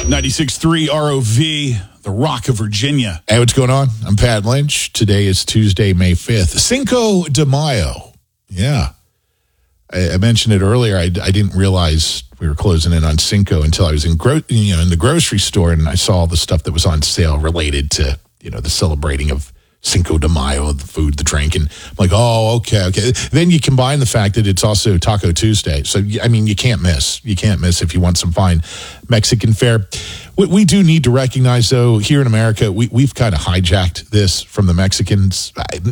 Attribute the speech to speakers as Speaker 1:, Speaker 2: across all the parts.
Speaker 1: 96.3 ROV, the Rock of Virginia.
Speaker 2: Hey, what's going on? I'm Pat Lynch. Today is Tuesday, May 5th. Cinco de Mayo. Yeah. I mentioned it earlier. I didn't realize we were closing in on Cinco until I was in the grocery store, and I saw all the stuff that was on sale related to, the celebrating of Cinco de Mayo, the food, the drink, and I'm like, oh, okay. Then you combine the fact that it's also Taco Tuesday. So, you can't miss. You can't miss if you want some fine Mexican fare. We do need to recognize, though, here in America, we've kind of hijacked this from the Mexicans.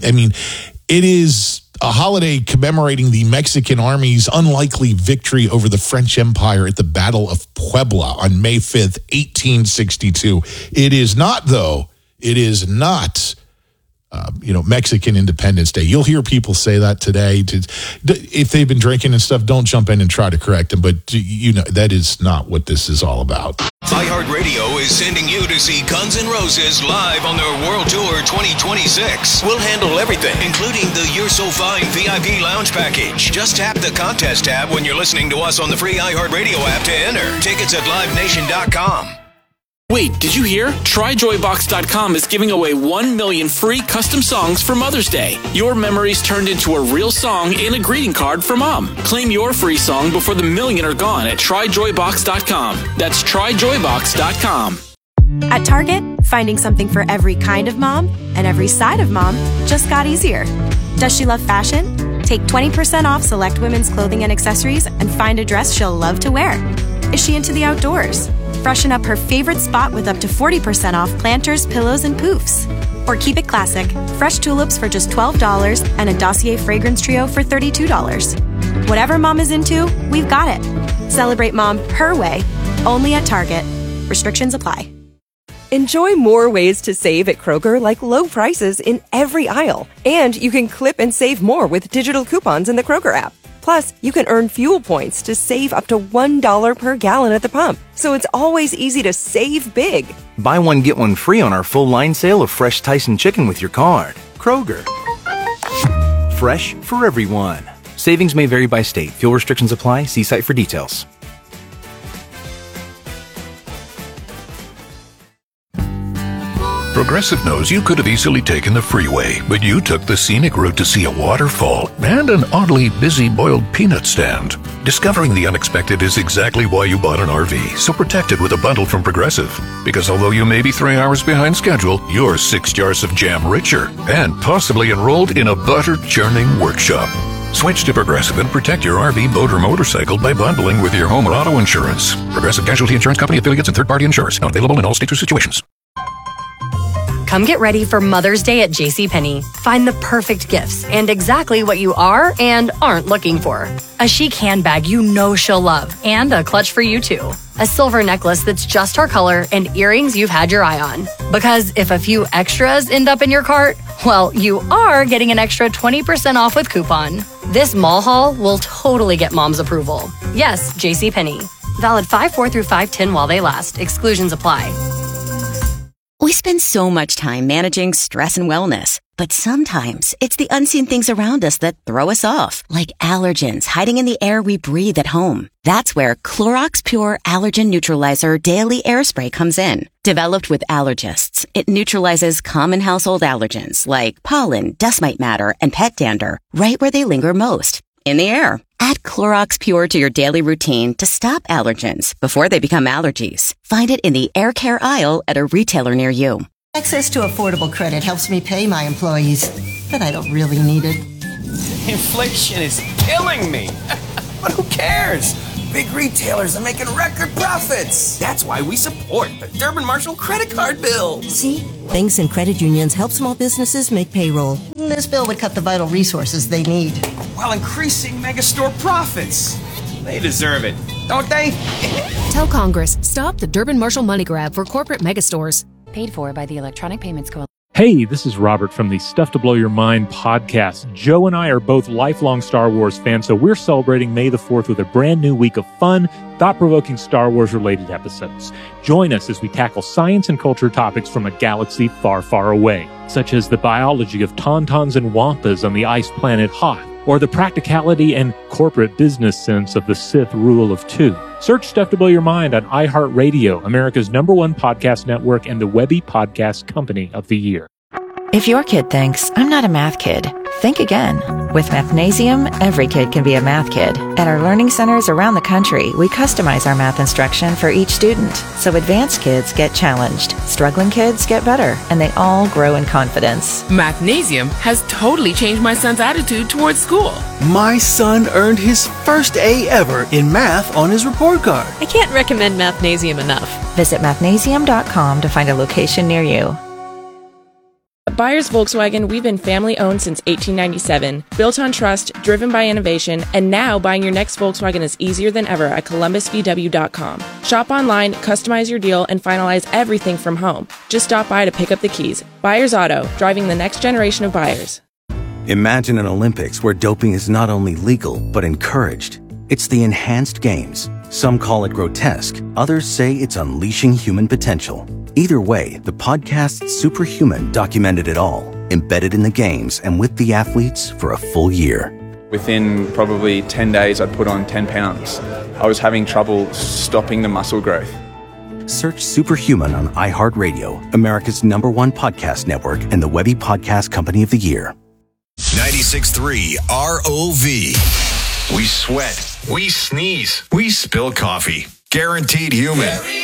Speaker 2: It is a holiday commemorating the Mexican Army's unlikely victory over the French Empire at the Battle of Puebla on May 5th, 1862. It is not, though. It is not Mexican Independence Day. You'll hear people say that today. If they've been drinking and stuff, don't jump in and try to correct them. But, that is not what this is all about.
Speaker 3: iHeartRadio is sending you to see Guns N' Roses live on their World Tour 2026. We'll handle everything, including the You're So Fine VIP Lounge Package. Just tap the Contest tab when you're listening to us on the free iHeartRadio app to enter. Tickets at LiveNation.com.
Speaker 4: Wait, did you hear? TryJoyBox.com is giving away 1 million free custom songs for Mother's Day. Your memories turned into a real song and a greeting card for Mom. Claim your free song before the million are gone at TryJoyBox.com. That's TryJoyBox.com.
Speaker 5: At Target, finding something for every kind of mom and every side of mom just got easier. Does she love fashion? Take 20% off select women's clothing and accessories and find a dress she'll love to wear. Is she into the outdoors? Freshen up her favorite spot with up to 40% off planters, pillows, and poofs. Or keep it classic. Fresh tulips for just $12 and a Dossier fragrance trio for $32. Whatever mom is into, we've got it. Celebrate mom her way, only at Target. Restrictions apply.
Speaker 6: Enjoy more ways to save at Kroger, like low prices in every aisle. And you can clip and save more with digital coupons in the Kroger app. Plus, you can earn fuel points to save up to $1 per gallon at the pump. So it's always easy to save big.
Speaker 7: Buy one, get one free on our full line sale of fresh Tyson chicken with your card. Kroger. Fresh for everyone. Savings may vary by state. Fuel restrictions apply. See site for details.
Speaker 8: Progressive knows you could have easily taken the freeway, but you took the scenic route to see a waterfall and an oddly busy boiled peanut stand. Discovering the unexpected is exactly why you bought an RV, so protect it with a bundle from Progressive. Because although you may be 3 hours behind schedule, you're 6 jars of jam richer and possibly enrolled in a butter churning workshop. Switch to Progressive and protect your RV, boat, or motorcycle by bundling with your home or auto insurance. Progressive Casualty Insurance Company affiliates and third-party insurers. Not available in all states or situations.
Speaker 9: Come get ready for Mother's Day at JCPenney. Find the perfect gifts and exactly what you are and aren't looking for. A chic handbag you know she'll love, and a clutch for you too. A silver necklace that's just her color, and earrings you've had your eye on. Because if a few extras end up in your cart, well, you are getting an extra 20% off with coupon. This mall haul will totally get Mom's approval. Yes, JCPenney. Valid 5/4 through 5/10 while they last. Exclusions apply.
Speaker 10: We spend so much time managing stress and wellness, but sometimes it's the unseen things around us that throw us off, like allergens hiding in the air we breathe at home. That's where Clorox Pure Allergen Neutralizer Daily Air Spray comes in. Developed with allergists, it neutralizes common household allergens like pollen, dust mite matter, and pet dander right where they linger most, in the air. Add Clorox Pure to your daily routine to stop allergens before they become allergies. Find it in the air care aisle at a retailer near you.
Speaker 11: Access to affordable credit helps me pay my employees, but I don't really need it.
Speaker 12: Inflation is killing me. But who cares? Big retailers are making record profits. That's why we support the Durbin Marshall credit card bill.
Speaker 11: See? Banks and credit unions help small businesses make payroll. This bill would cut the vital resources they need,
Speaker 12: while increasing megastore profits. They deserve it, don't they?
Speaker 13: Tell Congress, stop the Durbin Marshall money grab for corporate megastores.
Speaker 14: Paid for by the Electronic Payments Coalition.
Speaker 15: Hey, this is Robert from the Stuff to Blow Your Mind podcast. Joe and I are both lifelong Star Wars fans, so we're celebrating May the 4th with a brand new week of fun, thought-provoking Star Wars-related episodes. Join us as we tackle science and culture topics from a galaxy far, far away, such as the biology of tauntauns and wampas on the ice planet Hoth, or the practicality and corporate business sense of the Sith rule of two. Search Stuff to Blow Your Mind on iHeartRadio, America's #1 podcast network and the Webby Podcast Company of the Year.
Speaker 16: If your kid thinks, I'm not a math kid, think again. With Mathnasium, every kid can be a math kid. At our learning centers around the country, we customize our math instruction for each student. So advanced kids get challenged, struggling kids get better, and they all grow in confidence.
Speaker 17: Mathnasium has totally changed my son's attitude towards school.
Speaker 18: My son earned his first A ever in math on his report card.
Speaker 19: I can't recommend Mathnasium enough.
Speaker 16: Visit mathnasium.com to find a location near you.
Speaker 20: At Byers Volkswagen, we've been family-owned since 1897, built on trust, driven by innovation, and now buying your next Volkswagen is easier than ever at columbusvw.com. Shop online, customize your deal, and finalize everything from home. Just stop by to pick up the keys. Byers Auto, driving the next generation of buyers.
Speaker 21: Imagine an Olympics where doping is not only legal, but encouraged. It's the Enhanced Games. Some call it grotesque, others say it's unleashing human potential. Either way, the podcast Superhuman documented it all, embedded in the games and with the athletes for a full year.
Speaker 22: Within probably 10 days, I'd put on 10 pounds. I was having trouble stopping the muscle growth.
Speaker 21: Search Superhuman on iHeartRadio, America's #1 podcast network and the Webby Podcast Company of the Year.
Speaker 3: 96.3 ROV.
Speaker 23: We sweat. We sneeze. We spill coffee. Guaranteed human.